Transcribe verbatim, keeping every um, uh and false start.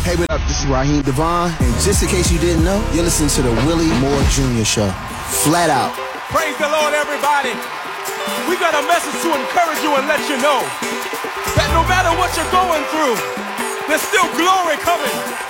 Hey, what up? This is Raheem Devon. And just in case you didn't know, you're listening to the Willie Moore Junior Show. Flat out. Praise the Lord, everybody. We got a message to encourage you and let you know that no matter what you're going through, there's still glory coming.